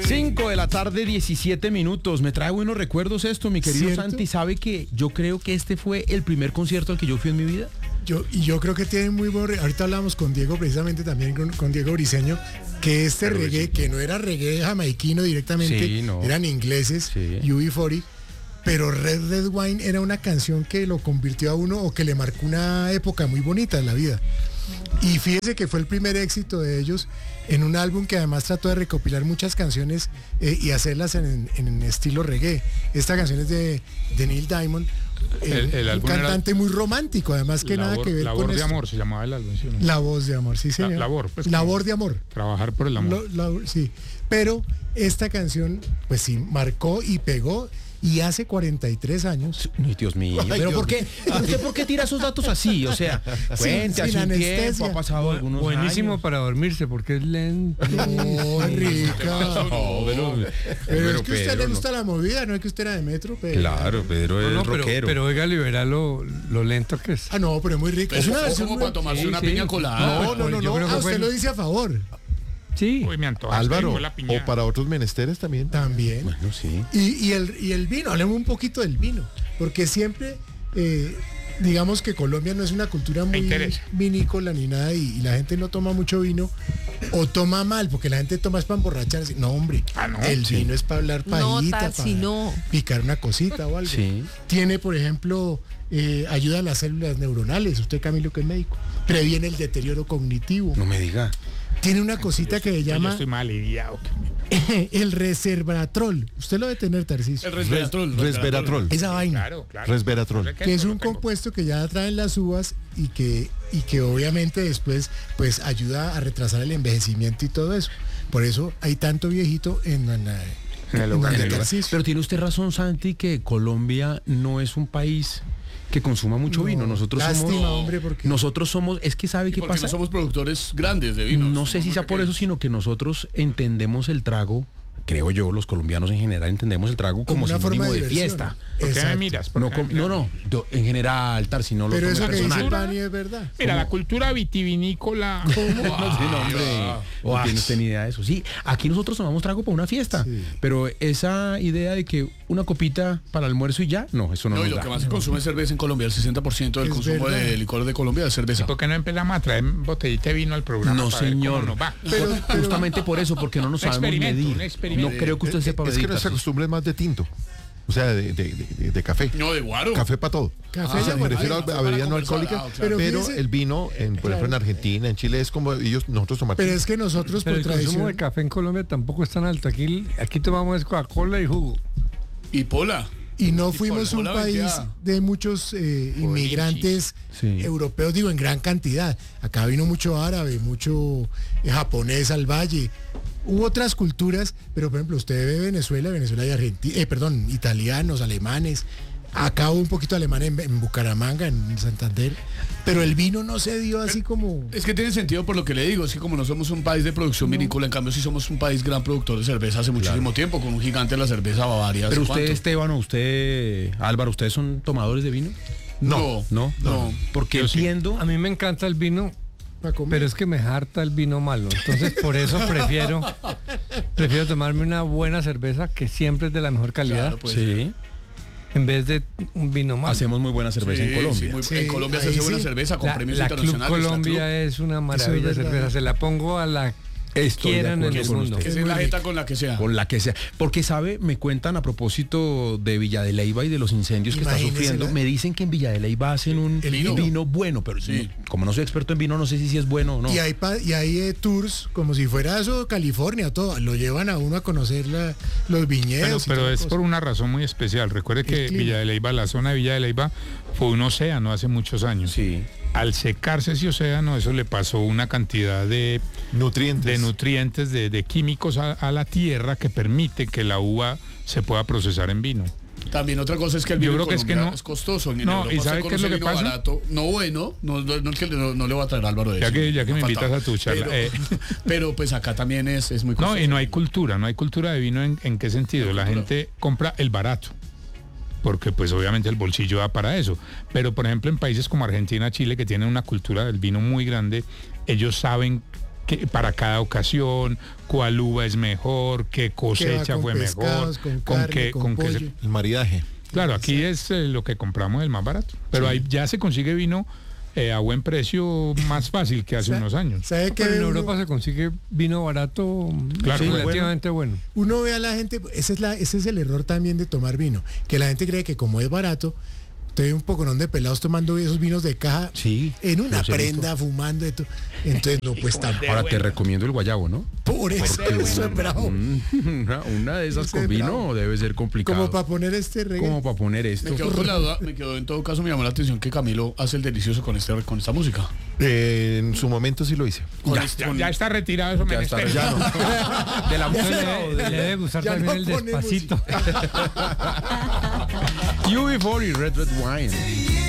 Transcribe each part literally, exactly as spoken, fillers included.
cinco de la tarde, diecisiete minutos. Me trae buenos recuerdos esto, mi querido ¿Cierto? Santi. ¿Sabe que yo creo que este fue el primer concierto al que yo fui en mi vida? Yo, y yo creo que tiene muy buen... Ahorita hablamos con Diego, precisamente también con, con Diego Briseño, que este Pero reggae, sí. que no era reggae jamaiquino directamente, Sí, no. eran ingleses, Sí. U B cuarenta, pero Red Red Wine era una canción que lo convirtió a uno o que le marcó una época muy bonita en la vida. Y fíjese que fue el primer éxito de ellos en un álbum que además trató de recopilar muchas canciones eh, y hacerlas en, en, en estilo reggae. Esta canción es de, de Neil Diamond, eh, El- el un álbum cantante muy romántico, además que nada Labor, que ver labor con de esto. amor se llamaba el álbum, ¿sí o no? La voz de amor, sí señor. La- labor, pues, labor como- de amor. Trabajar por el amor. Lo- la- sí, pero esta canción, pues sí, marcó y pegó. Y hace cuarenta y tres años. Ay, Dios mío. Ay, Pero Dios ¿por qué? ¿Usted por qué tira esos datos así? O sea, cuente, sin hace un anestesia. tiempo, ha pasado algunos Buenísimo años. para dormirse porque es lento. No, rica. No, pero, Pero, pero es que a usted Pedro, le no. gusta la movida, no es que usted era de metro, pero. Claro, Pedro es No, no, pero, rockero. pero oiga, libera lo, lo lento que es. Ah, no, pero es muy rica. Es Es una una versión como muy- para tomarse Sí, una sí. piña colada. No, no, no, Yo no. creo que Ah, fue usted el- lo dice a favor. Sí. Uy, me antojaste, Álvaro, fue la piña. o para otros menesteres también. También. Bueno, sí. Y, y, el, y el vino, hablemos un poquito del vino, porque siempre, eh, digamos que Colombia no es una cultura muy interesa. vinícola ni nada, y, y la gente no toma mucho vino, o toma mal, porque la gente toma es para emborracharse. No, hombre, Ah, no, el sí. vino es para hablar No, pajita, tal, para si no. picar una cosita o algo. Sí. Tiene, por ejemplo, eh, ayuda a las células neuronales, usted Camilo que es médico, previene el deterioro cognitivo. No me diga. Tiene una cosita que se Yo llama estoy mal aliviado. el resveratrol. Usted lo debe tener, Tarcisio. El resveratrol. Resveratrol. Esa vaina. Claro, claro. Resveratrol. Que es un Lo tengo. compuesto que ya traen las uvas y que, y que obviamente después pues ayuda a retrasar el envejecimiento y todo eso. Por eso hay tanto viejito en, en, la- En el en hogar, el en el hogar. Tarcisio. Pero tiene usted razón, Santi, que Colombia no es un país que consuma mucho No, vino. Nosotros lástima, somos... hombre, porque Nosotros somos... Es que ¿sabe qué Porque pasa? no somos productores grandes de vinos. No sé si somos sea muy por eso, pequeños. sino que nosotros entendemos el trago, creo yo, los colombianos en general entendemos el trago como, como una sinónimo forma de, de, diversión. fiesta. ¿Por qué me Exacto. miras? ¿Por No, qué com- me no, miras? no, yo- en general, Tar, si no lo Pero tomo eso que dice personal. el Bani es verdad. Mira, la cultura vitivinícola. Sí, no, hombre. O Guau. tiene usted ni idea de eso. Sí, aquí nosotros tomamos trago para una fiesta, Sí. pero esa idea de que una copita para almuerzo y ya, no, eso no, No, y nos lo da. que más se consume es cerveza en Colombia. El sesenta por ciento del Es consumo verdad. de licor de Colombia es cerveza. ¿Por qué no empezamos a traer botellita de vino al programa? No, para ver cómo señor. nos va? Pero- Por- justamente por eso, porque no nos Un sabemos experimento, medir. un experimento. No creo que usted Es- sepa es medir. que nuestra Tarcisio. costumbre es más de tinto. O sea, de, de- de- de café. No, de guaro. Café para todo. Café O sea, de me refiero guaro. a, a Para bebida no conversar, alcohólica, ah, pero, claro. Pero fíjese- el vino, en, por ejemplo, en Argentina, en Chile, es como ellos, nosotros tomamos. Pero es que nosotros Pero por el consumo tradición... de café en Colombia tampoco es tan alto. Aquí, aquí tomamos es Coca-Cola y jugo. Y pola. Y no Y fuimos por un la país veteada. de muchos eh, inmigrantes Sí. europeos, digo, en gran cantidad. Acá vino mucho árabe, mucho eh, japonés al valle. Hubo otras culturas, pero por ejemplo, usted ve Venezuela, Venezuela y Argentina, eh, perdón, italianos, alemanes. Acá hubo un poquito alemán en, en Bucaramanga, en Santander. Pero el vino no se dio así como... Es que tiene sentido por lo que le digo. Es que como no somos un país de producción vinícola, en cambio sí somos un país gran productor de cerveza hace muchísimo tiempo, con un gigante de la cerveza Bavaria. Pero ¿hace usted, cuánto? Esteban, o usted, Álvaro, ¿ustedes son tomadores de vino? No. No, No. Porque Yo sí. entiendo... A mí me encanta el vino, para comer. pero es que me harta el vino malo. Entonces, por eso prefiero prefiero tomarme una buena cerveza que siempre es de la mejor calidad, Claro, pues. Sí, en vez de un vino malo. hacemos muy buena cerveza Sí, en Colombia. sí, muy- Sí, en Colombia se ahí hace buena sí. cerveza con La, premios la Club internacionales. la Colombia Club. es una Eso maravilla es de verdad. cerveza. Se la pongo a la Estoy de quieran en acuerdo el con mundo. usted. Esa es la jeta con la que sea. Con la que sea. Porque, ¿sabe? Me cuentan a propósito de Villa de Leyva y de los incendios que está Imagínese sufriendo. la- Me dicen que en Villa de Leyva hacen un El vino, vino. bueno, pero Sí. no- como no soy experto en vino, no sé si, si es bueno o no. Y hay, pa- y hay eh, tours como si fuera eso California, todo. Lo llevan a uno a conocer la- los Pero, viñedos. y pero toda es cosa. por una razón muy especial. Recuerde que clima. Villa de Leyva, la zona de Villa de Leyva, fue un océano hace muchos años. Sí. Al secarse ese océano, eso le pasó una cantidad de, Nutrientes. de nutrientes, de, de químicos a, a la tierra que permite que la uva se pueda procesar en vino. También otra cosa es que el Yo vino creo que es que colombiano no- es costoso. En No, Europa ¿y usted sabe qué es conoce lo que vino pasa? barato, no bueno, no, no, no, que le- no, no le voy a traer a Álvaro de Ya eso. que- ya que me Ha invitas faltado. a tu charla, Pero, eh. pero, pues acá también es, es muy No, costoso. y no hay cultura, no hay cultura de vino en, en qué sentido. No hay La cultura. gente compra el barato, porque pues obviamente el bolsillo da para eso. Pero por ejemplo en países como Argentina, Chile, que tienen una cultura del vino muy grande, ellos saben que, para cada ocasión, cuál uva es mejor, qué cosecha con fue pescados, mejor, con carne, qué, con qué se- pollo. El maridaje. Claro, aquí es eh, lo que compramos el más barato, pero ahí ya se consigue vino eh, a buen precio más fácil que hace Sa- unos años. ¿Sabe qué? Pero en uno, Europa se consigue vino barato Claro, sí, bueno. relativamente bueno. uno ve a la gente, ese es, la, ese es el error también de tomar vino, que la gente cree que como es barato, usted ve un poconón de pelados tomando esos vinos de caja Sí, en una los he prenda, fumando y todo. Entonces, no, pues tampoco. Ahora te recomiendo el guayabo, ¿no? Por eso, eso es bravo. Mm, Una, una de esas Ese con es vino bravo. debe ser complicado. Como para poner este reggae. Como para poner esto. Me quedó con la duda, me quedó en todo caso, me llamó la atención que Camilo hace el delicioso con, este, con esta música. Eh, en su momento sí lo hice. Con Ya, este- ya- con- ya está retirado eso, Ya está, menester. ya no. De la Eso música. le, le debe gustar Ya también no el pone despacito. U B cuarenta y Red Red Wine.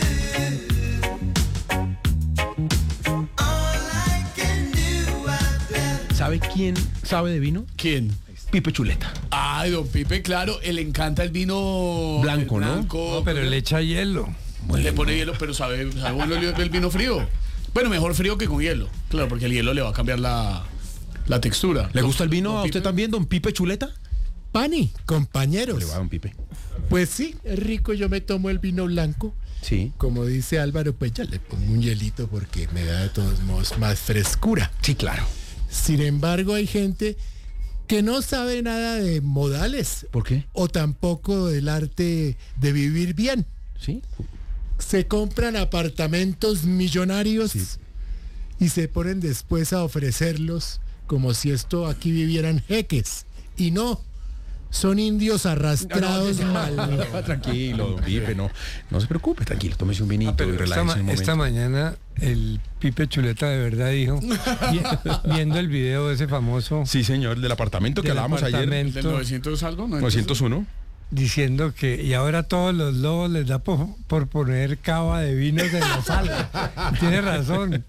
¿Sabe quién sabe de vino? ¿Quién? Pipe Chuleta. Ay, don Pipe, claro, él le encanta el vino Blanco, el ¿no? blanco, No, pero le echa hielo. le pone hielo, pero sabe, sabe bueno el, el vino frío. Bueno, mejor frío que con hielo. Claro, porque el hielo le va a cambiar la, la textura. ¿Le gusta el vino Don a usted Pipe? también, don Pipe Chuleta? Pani, compañeros. Le va a don Pipe. Pues sí, es rico, yo me tomo el vino blanco. Sí. Como dice Álvaro, pues ya le pongo un hielito porque me da de todos modos más frescura. Sí, claro. Sin embargo, hay gente que no sabe nada de modales ¿Por qué? o tampoco del arte de vivir bien. Sí. Se compran apartamentos millonarios y se ponen después a ofrecerlos como si esto aquí vivieran jeques. Y no, son indios arrastrados mal. Tranquilo, don Pipe, no. No se preocupe, tranquilo, tómese un vinito y Pero esta, relájese ma- un momento. esta mañana el Pipe Chuleta de verdad dijo, vi- viendo el video de ese famoso, Sí, señor, del apartamento que Del hablábamos ayer. apartamento. ¿Del novecientos algo? novecientos uno. diciendo que y ahora a todos los lobos les da por, por poner cava de vinos en la sala. Tiene razón.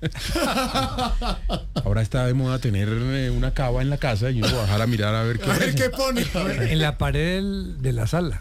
Ahora está de moda tener eh, una cava en la casa y uno va a bajar a mirar a ver qué A ver qué pone. En la pared del- de la sala.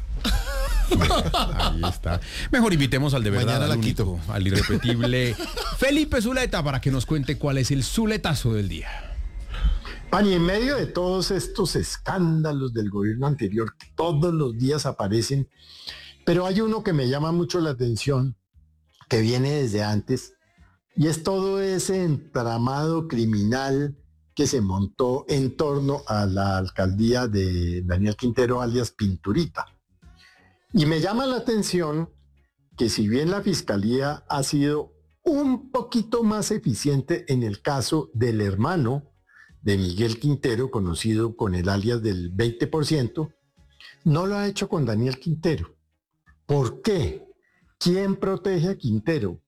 Ahí está. Mejor invitemos al de verdad, Mañana al la único, quito. al irrepetible Felipe Zuleta para que nos cuente cuál es el zuletazo del día. Pani, en medio de todos estos escándalos del gobierno anterior que todos los días aparecen, pero hay uno que me llama mucho la atención, que viene desde antes, y es todo ese entramado criminal que se montó en torno a la alcaldía de Daniel Quintero, alias Pinturita. Y me llama la atención que si bien la fiscalía ha sido un poquito más eficiente en el caso del hermano de Miguel Quintero, conocido con el alias del veinte por ciento, no lo ha hecho con Daniel Quintero. ¿Por qué? ¿Quién protege a Quintero?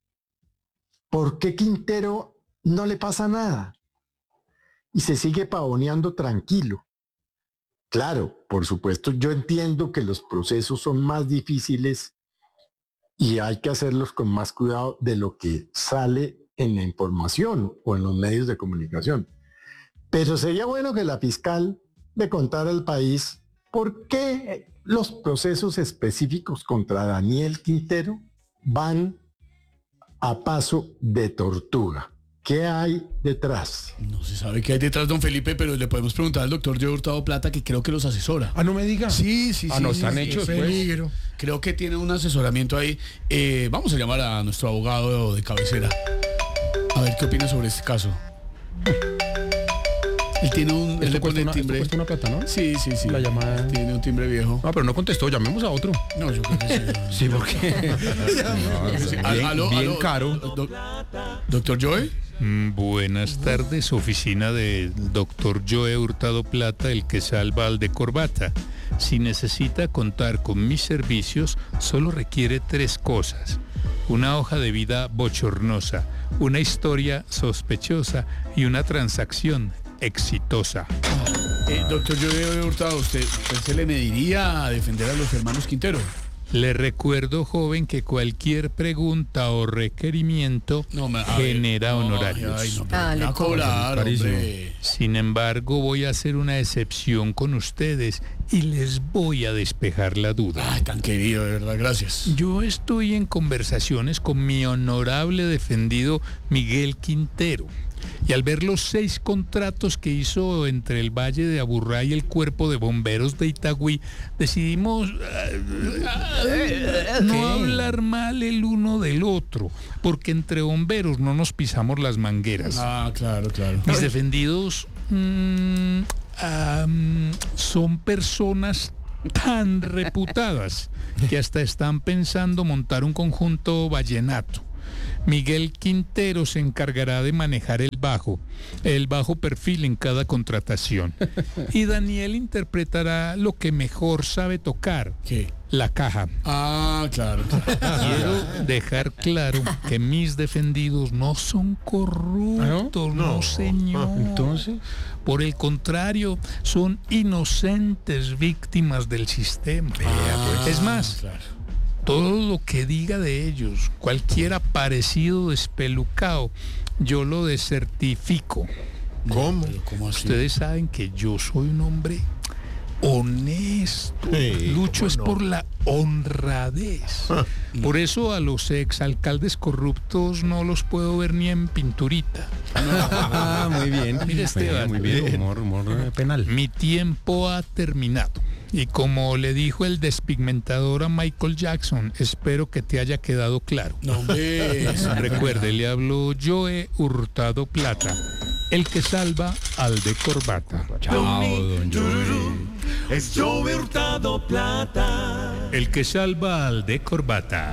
¿Por qué Quintero no le pasa nada? Y se sigue pavoneando tranquilo. Claro, por supuesto, yo entiendo que los procesos son más difíciles y hay que hacerlos con más cuidado de lo que sale en la información o en los medios de comunicación. Pero sería bueno que la fiscal le contara al país por qué los procesos específicos contra Daniel Quintero van a paso de tortuga. ¿Qué hay detrás? No se sabe qué hay detrás, don Felipe, pero le podemos preguntar al doctor Joe Hurtado Plata, que creo que los asesora. Ah, no me diga. Sí, sí, Ah, sí. no, sí, están sí, hechos, sí. pues. Peligro. Creo que tiene un asesoramiento ahí. Eh, vamos a llamar a nuestro abogado de cabecera. A ver qué opina sobre este caso. Él tiene un... Él Esto le cuesta, pone una, esto timbre. cuesta una plata, ¿no? Sí, sí, sí. La llamada. Tiene un timbre viejo. No, pero no contestó, llamemos a otro. No, yo creo que sí. Sí, porque... No, Sí, bien, al- aló, bien aló, caro. doc- Doctor Joe. Mm, Buenas tardes, oficina del doctor Joe Hurtado Plata, el que salva al de corbata. Si necesita contar con mis servicios, solo requiere tres cosas: una hoja de vida bochornosa, una historia sospechosa y una transacción exitosa. Eh, doctor Joe Hurtado, ¿usted, ¿usted se le mediría a defender a los hermanos Quintero? Le recuerdo, joven, que cualquier pregunta o requerimiento No, me- a ver, genera no, honorarios. ay, no, pero Ah, me le va a cobrar, Carísimo. hombre. Sin embargo, voy a hacer una excepción con ustedes y les voy a despejar la duda. Ay, tan querido, de verdad, gracias. Yo estoy en conversaciones con mi honorable defendido Miguel Quintero. Y al ver los seis contratos que hizo entre el Valle de Aburrá y el Cuerpo de Bomberos de Itagüí, decidimos uh, no hablar mal el uno del otro, porque entre bomberos no nos pisamos las mangueras. Ah, claro, claro. Mis defendidos mmm, um, son personas tan reputadas que hasta están pensando montar un conjunto vallenato. Miguel Quintero se encargará de manejar el bajo, el bajo perfil en cada contratación. Y Daniel interpretará lo que mejor sabe tocar, ¿qué? La caja. Ah, claro. Quiero dejar claro que mis defendidos no son corruptos, no, no señor. Entonces, por el contrario, son inocentes víctimas del sistema. Ah, es más, claro. Todo lo que diga de ellos, cualquier aparecido despelucado, yo lo desertifico. ¿Cómo? ¿Cómo así? Ustedes saben que yo soy un hombre honesto. Sí, Lucho es no. por la honradez. Ah. Por eso a los exalcaldes corruptos no los puedo ver ni en pinturita. ah, muy bien. Mire, Esteban. Muy bien, humor, humor eh, penal. Mi tiempo ha terminado. Y como le dijo el despigmentador a Michael Jackson, espero que te haya quedado claro. No, hombre. Recuerde, le habló Joe Hurtado Plata, el que salva al de corbata. Chao, don Joey. Es Joe Hurtado Plata. El que salva al de corbata.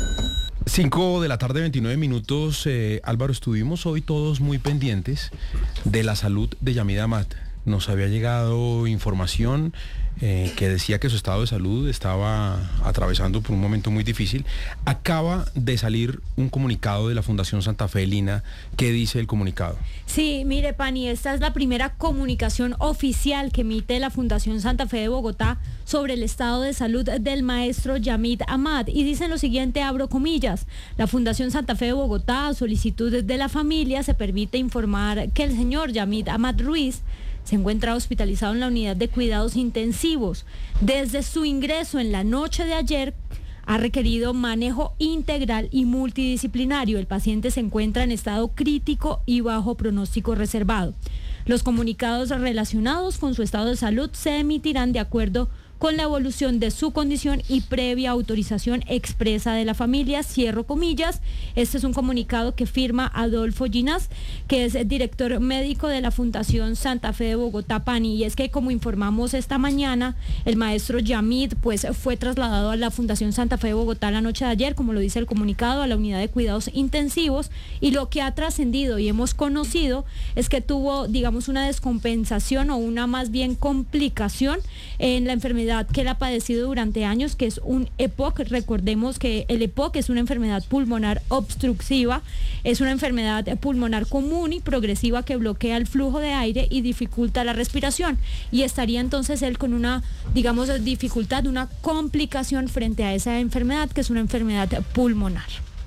cinco de la tarde, veintinueve minutos. Eh, Álvaro, estuvimos hoy todos muy pendientes de la salud de Yamid Amad. Nos había llegado información eh, que decía que su estado de salud estaba atravesando por un momento muy difícil. Acaba de salir un comunicado de la Fundación Santa Fe, Lina. ¿Qué dice el comunicado? Sí, mire, Pani, esta es la primera comunicación oficial que emite la Fundación Santa Fe de Bogotá sobre el estado de salud del maestro Yamid Amad. Y dicen lo siguiente, abro comillas: la Fundación Santa Fe de Bogotá, a solicitud de la familia, se permite informar que el señor Yamid Amad Ruiz se encuentra hospitalizado en la unidad de cuidados intensivos. Desde su ingreso en la noche de ayer, ha requerido manejo integral y multidisciplinario. El paciente se encuentra en estado crítico y bajo pronóstico reservado. Los comunicados relacionados con su estado de salud se emitirán de acuerdo con la evolución de su condición y previa autorización expresa de la familia. Cierro comillas. Este es un comunicado que firma Adolfo Ginás, que es el director médico de la Fundación Santa Fe de Bogotá, Pani. Y es que, como informamos esta mañana, el maestro Yamid pues fue trasladado a la Fundación Santa Fe de Bogotá la noche de ayer, como lo dice el comunicado, a la unidad de cuidados intensivos. Y lo que ha trascendido y hemos conocido es que tuvo, digamos, una descompensación o una más bien complicación en la enfermedad que él ha padecido durante años, que es un E P O C. Recordemos que el E P O C es una enfermedad pulmonar obstructiva, es una enfermedad pulmonar común y progresiva que bloquea el flujo de aire y dificulta la respiración. Y estaría entonces él con una, digamos, dificultad, una complicación frente a esa enfermedad, que es una enfermedad pulmonar.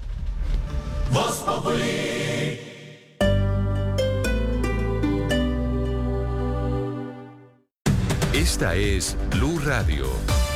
Voz Populi. Esta es Blue Radio.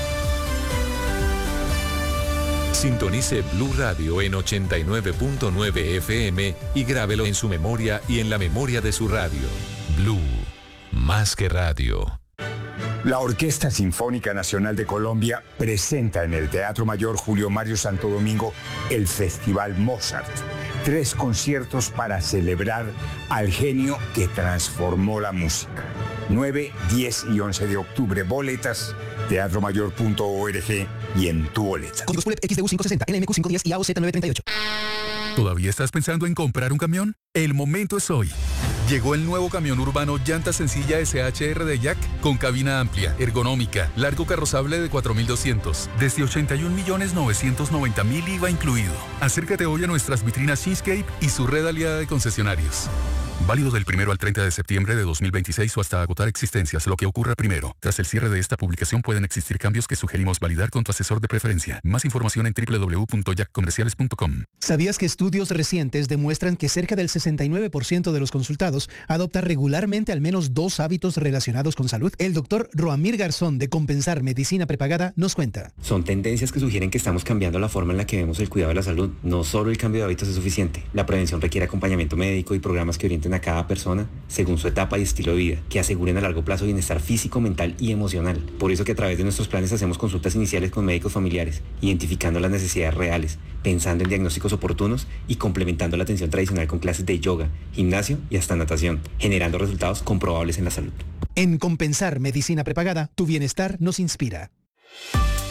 Sintonice Blue Radio en ochenta y nueve punto nueve F M y grábelo en su memoria y en la memoria de su radio. Blue, más que radio. La Orquesta Sinfónica Nacional de Colombia presenta en el Teatro Mayor Julio Mario Santo Domingo el Festival Mozart. Tres conciertos para celebrar al genio que transformó la música. nueve, diez y once de octubre. Boletas, teatro mayor punto org y en tu boleta. Códigos P U L E P X D U quinientos sesenta, N M Q quinientos diez y A O Z novecientos treinta y ocho. ¿Todavía estás pensando en comprar un camión? El momento es hoy. Llegó el nuevo camión urbano llanta sencilla S H R de Jack con cabina amplia, ergonómica, largo carrozable de cuatro mil doscientos, desde ochenta y un millones novecientos noventa mil I V A incluido. Acércate hoy a nuestras vitrinas Shinscape y su red aliada de concesionarios. Válido del primero al treinta de septiembre de dos mil veintiséis o hasta agotar existencias, lo que ocurra primero. Tras el cierre de esta publicación pueden existir cambios que sugerimos validar con tu asesor de preferencia. Más información en doble u doble u doble u punto jack comerciales punto com. ¿Sabías que estudios recientes demuestran que cerca del sesenta y nueve por ciento de los consultados adopta regularmente al menos dos hábitos relacionados con salud? El doctor Roamir Garzón de Compensar Medicina Prepagada nos cuenta. Son tendencias que sugieren que estamos cambiando la forma en la que vemos el cuidado de la salud. No solo el cambio de hábitos es suficiente. La prevención requiere acompañamiento médico y programas que orienten a cada persona según su etapa y estilo de vida, que aseguren a largo plazo bienestar físico, mental y emocional. Por eso que a través de nuestros planes hacemos consultas iniciales con médicos familiares, identificando las necesidades reales, pensando en diagnósticos oportunos y complementando la atención tradicional con clases de yoga, gimnasio y hasta natación, generando resultados comprobables en la salud. En Compensar Medicina Prepagada, tu bienestar nos inspira.